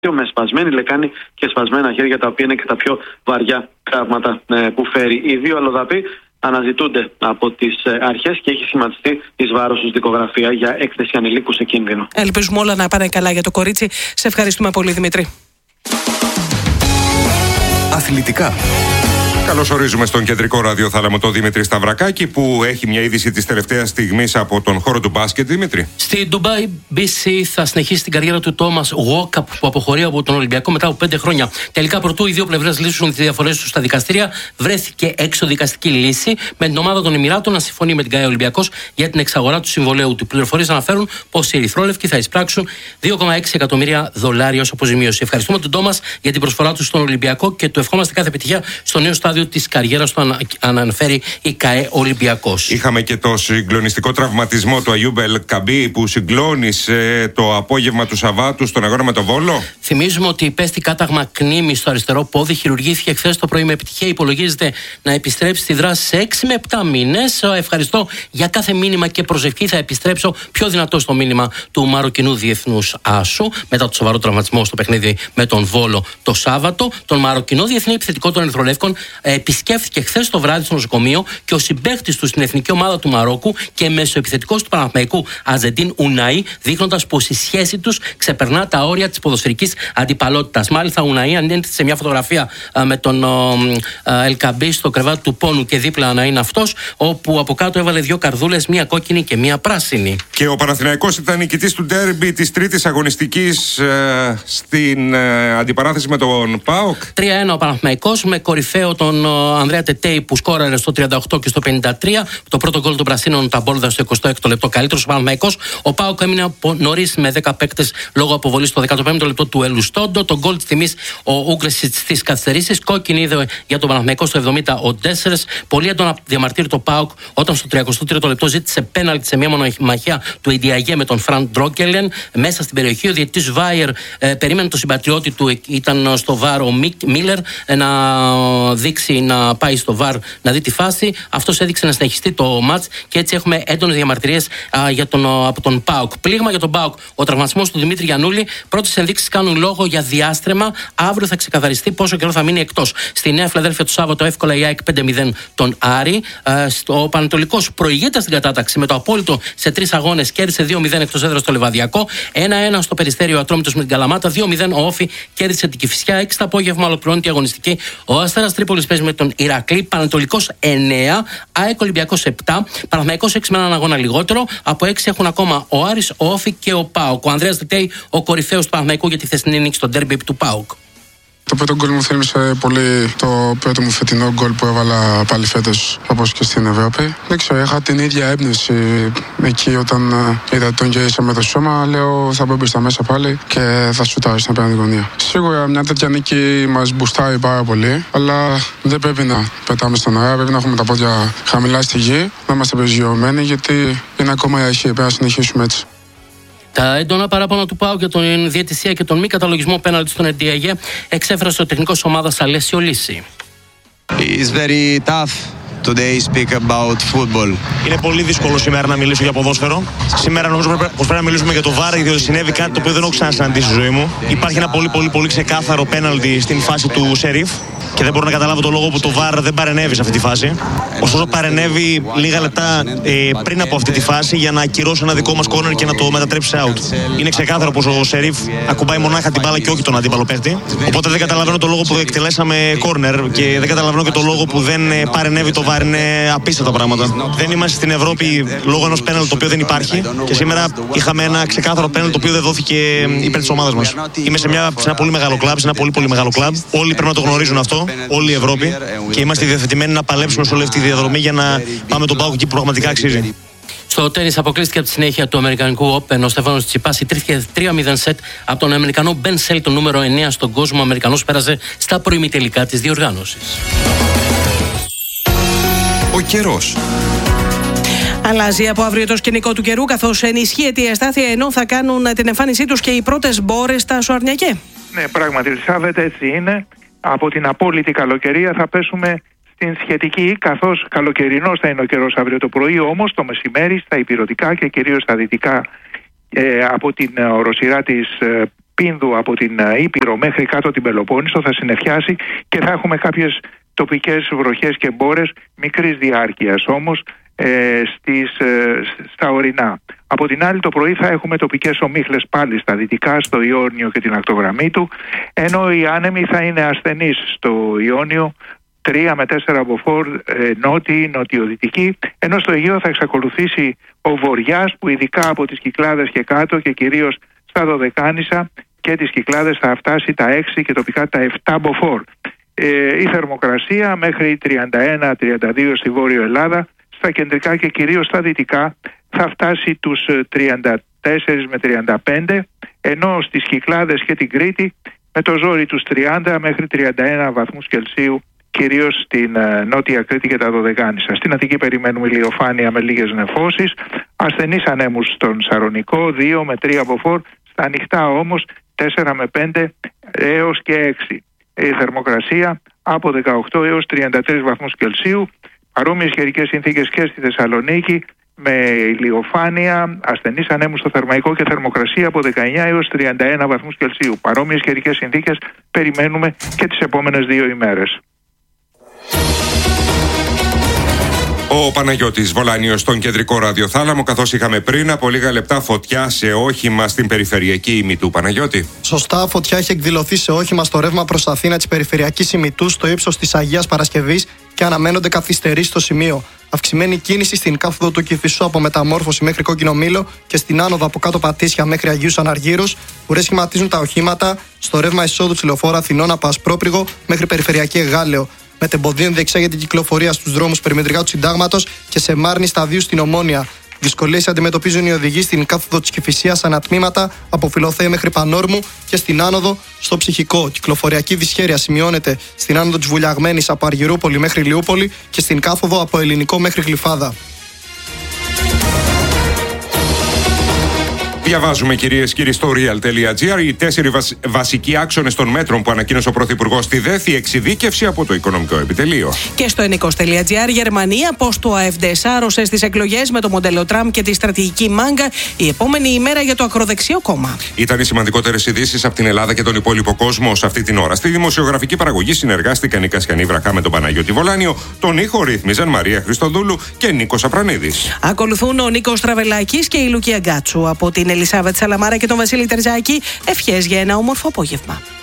με σπασμένη λεκάνη και σπασμένα χέρια, τα οποία είναι και τα πιο βαριά τραύματα που φέρει. Οι δύο αλλοδαποί αναζητούνται από τις αρχές και έχει σχηματιστεί εις βάρος τους δικογραφία για έκθεση ανηλίκου σε κίνδυνο. Ελπίζουμε όλα να πάνε καλά για το κορίτσι. Σε ευχαριστούμε πολύ, Δημήτρη. Αθλητικά. Καλώς ορίζουμε στον κεντρικό ραδιοθάλαμο τον Δημήτρη Σταυρακάκη, που έχει μια είδηση της τελευταίας στιγμής από τον χώρο του μπάσκετ. Δημήτρη. Στη Ντουμπάι, BC θα συνεχίσει την καριέρα του Τόμας Γουόκαπ, που αποχωρεί από τον Ολυμπιακό μετά από 5 χρόνια. Τελικά, προτού οι δύο πλευρές λύσουν τις διαφορές τους στα δικαστήρια, βρέθηκε εξωδικαστική λύση με την ομάδα των Εμιράτων να συμφωνεί με την ΚΑΕ Ολυμπιακός για την εξαγορά του συμβολαίου του. Οι πληροφορίες αναφέρουν πως οι ερυθρόλευκοι θα εισπράξουν $2,6 εκατομμύρια ως αποζημίωση. Ευχαριστούμε τον Τόμας για την προσφορά του στον Ολυμπιακό και του ευχόμαστε κάθε επιτυχία στο νέο στάδιο της καριέρας του, αναφέρει η ΚΑΕ Ολυμπιακός. Είχαμε και το συγκλονιστικό τραυματισμό του Αγιούμπ Ελ Καμπί, που συγκλώνησε το απόγευμα του Σαββάτου στον αγώνα με τον Βόλο. Θυμίζουμε ότι υπέστη κάταγμα κνήμη στο αριστερό πόδι, χειρουργήθηκε χθες το πρωί με επιτυχία. Υπολογίζεται να επιστρέψει στη δράση σε 6 με 7 μήνες. Ευχαριστώ για κάθε μήνυμα και προσευχή. Θα επιστρέψω πιο δυνατό στο μήνυμα του Μαροκινού Διεθνούς Άσου μετά το σοβαρό τραυματισμό στο παιχνίδι με τον Βόλο το Σάββατο. Τον Μαροκινό Διεθνή Επιθετικό των Ερυθρολεύκων επισκέφθηκε χθες το βράδυ στο νοσοκομείο και ο συμπαίκτης του στην εθνική ομάδα του Μαρόκου και μεσοεπιθετικός του Παναθηναϊκού Αζεντίν Ουναή, δείχνοντας πως η σχέση τους ξεπερνά τα όρια της ποδοσφαιρικής αντιπαλότητας. Μάλιστα, ο Ουναή ανέντησε σε μια φωτογραφία με τον Ελκαμπή στο κρεβάτι του πόνου και δίπλα να είναι αυτός, όπου από κάτω έβαλε 2 καρδούλες, μία κόκκινη και μία πράσινη. Και ο Παναθηναϊκός ήταν νικητής του ντέρμπι της τρίτης αγωνιστικής στην αντιπαράθεση με τον ΠΑΟΚ. 3-1 ο Παναθηναϊκός, με κορυφαίο τον Ανδρέα Τετέι που σκόραρε στο 38 και στο 53. Το πρώτο γκολ των Πρασίνων τα μπόρδα στο 26ο λεπτό. Καλύτερος ο Παναθηναϊκός. Ο ΠΑΟΚ έμεινε από νωρίς με 10 παίκτες λόγω αποβολής στο 15ο λεπτό του Ελουστόντο. Το γκολ της τιμής ο Ούγκρεσιτς στις καθυστερήσεις. Κόκκινη είδε για τον Παναθηναϊκό στο 70 ο Ντέσσερες. Πολύ έντονα διαμαρτύρει το ΠΑΟΚ όταν στο 33ο λεπτό ζήτησε πέναλτι σε μια μονομαχία του Ιντιαγέ με τον Φραντ Ντρόκελεν μέσα στην περιοχή. Ο διαιτητής Βάιερ περίμενε τον συμπατριώτη του, ήταν στο βάρο ο Μίλερ, να δείξει να πάει στο βαρ να δει τη φάση. Αυτός έδειξε να συνεχιστεί το μάτς και έτσι έχουμε έντονες διαμαρτυρίες από τον ΠΑΟΚ. Πλήγμα για τον ΠΑΟΚ. Ο τραυματισμός του Δημήτρη Γιαννούλη. Πρώτες ενδείξεις κάνουν λόγο για διάστρεμα. Αύριο θα ξεκαθαριστεί πόσο καιρό θα μείνει εκτός. Στη Νέα Φιλαδέλφια το Σάββατο εύκολα η ΑΕΚ 5-0 τον Άρη. Ο Πανετολικός προηγείται στην κατάταξη με το απόλυτο σε 3 αγώνες. Κέρδισε 2-0 εκτός έδρας στο Λεβαδιακό. 1-1 στο Περιστέριο Ατρόμητος με την Καλαμάτα. 2-0 ο Όφι κέρδισε την Κηφισιά. 6 το απόγευμα ολοκληρώνει τη αγωνιστική. Ο Αστέρας Τρίπολης παίζει με τον Ηρακλή. Πανετολικός 9, ΑΕΚ Ολυμπιακός 7, Παναθηναϊκός 6 με έναν αγώνα λιγότερο. Από 6 έχουν ακόμα ο Άρης, ο Όφι και ο ΠΑΟΚ. Ο Ανδρέας Διτέι, ο κορυφαίος του Παναθηναϊκού για τη χθεσινή νίκη στο ντέρμπι του ΠΑΟΚ. Το πρώτο γκολ μου θύμισε πολύ το πρώτο μου φετινό γκολ που έβαλα πάλι φέτος, όπως και στην Ευρώπη. Δεν ξέρω, είχα την ίδια έμπνευση εκεί όταν είδα τον γυρίσα με το σώμα. Λέω θα μπω μπροστά μέσα πάλι και θα σουτάρω στην απέναντι γωνία. Σίγουρα μια τέτοια νίκη μας μπουστάρει πάρα πολύ, αλλά δεν πρέπει να πετάμε στον αέρα. Πρέπει να έχουμε τα πόδια χαμηλά στη γη, να είμαστε προσγειωμένοι, γιατί είναι ακόμα η αρχή. Πρέπει να συνεχίσουμε έτσι. Τα έντονα παράπονα του ΠΑΟΚ για τον διαιτησία και τον μη καταλογισμό πέναλτι στον Εντιαγέ εξέφρασε ο τεχνικός ομάδας Αλέσιο Λύση. It's very tough today speak about football. Είναι πολύ δύσκολο σήμερα να μιλήσω για ποδόσφαιρο. Σήμερα νομίζω πως πρέπει να μιλήσουμε για το VAR, διότι συνέβη κάτι το οποίο δεν έχω ξανασυναντήσει στη ζωή μου. Υπάρχει ένα πολύ ξεκάθαρο πέναλτι στην φάση του Σερίφ και δεν μπορώ να καταλάβω το λόγο που το VAR δεν παρενέβη σε αυτή τη φάση. Ωστόσο παρενέβη λίγα λεπτά πριν από αυτή τη φάση για να ακυρώσει ένα δικό μας corner και να το μετατρέψει σε out. Είναι ξεκάθαρο πως ο Σερίφ ακουμπάει μονάχα την μπάλα και όχι τον αντίπαλο παίκτη. Οπότε δεν καταλαβαίνω το λόγο που εκτελέσαμε corner και δεν καταλαβαίνω και το λόγο που δεν παρενέβη το VAR. Είναι απίστευτα πράγματα. Δεν είμαστε στην Ευρώπη λόγω ενός πέναλ το οποίο δεν υπάρχει και σήμερα είχαμε ένα ξεκάθαρο πέναλ το οποίο δεν δόθηκε υπέρ της ομάδας μας. Είμαι σε ένα πολύ μεγάλο κλαμπ, σε ένα πολύ μεγάλο κλαμπ. Όλοι πρέπει να το γνωρίζουν αυτό, όλη η Ευρώπη, και είμαστε διαθετημένοι να παλέψουμε σε όλη αυτή τη διαδρομή για να πάμε τον ΠΑΟΚ εκεί που πραγματικά αξίζει. Στο τένις αποκλείστηκε από τη συνέχεια του Αμερικανικού Open. Ο Στέφανος Τσιτσιπάς ιτήθηκε 3-0 σετ από τον Αμερικανό Ben Shelton, το νούμερο 9 στον κόσμο. Ο Αμερικανός πέρασε στα προημιτελικά της διοργάνωσης. Ο καιρός. Αλλάζει από αύριο το σκηνικό του καιρού, καθώς ενισχύεται η αστάθεια, ενώ θα κάνουν την εμφάνισή τους και οι πρώτες μπόρες στα Σουαρνιακέ. Ναι, πράγματι, Σάββατα έτσι είναι. Από την απόλυτη καλοκαιρία θα πέσουμε στην σχετική, καθώς καλοκαιρινός θα είναι ο καιρός αύριο το πρωί, όμως το μεσημέρι στα ηπειρωτικά και κυρίως στα δυτικά από την οροσειρά της Πίνδου από την Ήπειρο μέχρι κάτω την Πελοπόννησο θα συννεφιάσει και θα έχουμε κάποιες τοπικές βροχές και μπόρες μικρής διάρκειας όμως στα ορεινά. Από την άλλη το πρωί θα έχουμε τοπικές ομίχλες πάλι στα δυτικά, στο Ιόνιο και την ακτογραμμή του, ενώ οι άνεμοι θα είναι ασθενείς στο Ιόνιο, 3 με 4 μποφόρ νότιοι, νοτιοδυτικοί, ενώ στο Αιγαίο θα εξακολουθήσει ο βοριάς που ειδικά από τις Κυκλάδες και κάτω και κυρίως στα Δωδεκάνησα και τις Κυκλάδες θα φτάσει τα 6 και τοπικά τα 7 μποφόρ. Η θερμοκρασία μέχρι 31-32 στη Βόρειο Ελλάδα, στα κεντρικά και κυρίως στα δυτικά θα φτάσει τους 34 με 35, ενώ στις Κυκλάδες και την Κρήτη με το ζόρι τους 30 μέχρι 31 βαθμούς Κελσίου, κυρίως στην Νότια Κρήτη και τα Δωδεκάνησα. Στην Αττική περιμένουμε ηλιοφάνεια με λίγες νεφώσεις, ασθενείς ανέμους στον Σαρονικό, 2 με 3 μποφόρ, στα ανοιχτά όμως 4 με 5 έως και 6. Η θερμοκρασία από 18 έως 33 βαθμούς Κελσίου, παρόμοιες καιρικές συνθήκες και στη Θεσσαλονίκη με ηλιοφάνεια, ασθενείς ανέμους στο Θερμαϊκό και θερμοκρασία από 19 έως 31 βαθμούς Κελσίου. Παρόμοιες καιρικές συνθήκες περιμένουμε και τις επόμενες 2 ημέρες. Ο Παναγιώτης Βολάνιος στον κεντρικό ραδιοθάλαμο, καθώς είχαμε πριν από λίγα λεπτά φωτιά σε όχημα στην περιφερειακή ημιτού. Παναγιώτη. Σωστά, φωτιά έχει εκδηλωθεί σε όχημα στο ρεύμα προς Αθήνα της περιφερειακής ημιτού στο ύψος της Αγίας Παρασκευής και αναμένονται καθυστερήσεις στο σημείο. Αυξημένη κίνηση στην κάθοδο του Κηφισού από Μεταμόρφωση μέχρι Κόκκινο Μήλο και στην άνοδο από κάτω Πατήσια μέχρι Αγίους Αναργύρους, ουρές σχηματίζουν τα οχήματα στο ρεύμα εισόδου της λεωφόρου Αθηνών από Ασπρόπρυγο μέχρι Περιφερειακή Εγάλεο. Μετεμποδίων διεξάγεται η κυκλοφορία στους δρόμους περιμετρικά του Συντάγματος και σε Μάρνη σταδίου στην Ομόνια. Δυσκολίες αντιμετωπίζουν οι οδηγοί στην κάθοδο της Κηφισίας ανατμήματα από Φιλοθέη μέχρι Πανόρμου και στην άνοδο στο Ψυχικό. Κυκλοφοριακή δυσχέρεια σημειώνεται στην άνοδο της Βουλιαγμένης από Αργυρούπολη μέχρι Λιούπολη και στην κάθοδο από Ελληνικό μέχρι Γλυφάδα. Διαβάζουμε, κυρίες και κύριοι, στο real.gr οι 4 βασικοί άξονες των μέτρων που ανακοίνωσε ο Πρωθυπουργός στη ΔΕΘ, η εξειδίκευση από το Οικονομικό Επιτελείο. Και στο ενικός.gr, Γερμανία, πως το AfD σάρωσε στις εκλογές με το μοντέλο Τραμπ και τη στρατηγική μάγκα, η επόμενη ημέρα για το ακροδεξιό κόμμα. Ήταν οι σημαντικότερες ειδήσεις από την Ελλάδα και τον υπόλοιπο κόσμο σε αυτή την ώρα. Στη δημοσιογραφική παραγωγή συνεργάστηκαν η Κασιανή Βρακά με τον Παναγιώτη Βολάνιο, τον ήχο ρύθμιζαν Μαρία Χριστοδούλου και Νίκος Απρανίδης. Ακολουθούν ο Νίκος Τραβελάκης και η Λουκία Γκάτσου. Από την Ελισάβετ Σαλαμάρα και τον Βασίλη Τερζάκη, ευχές για ένα όμορφο απόγευμα.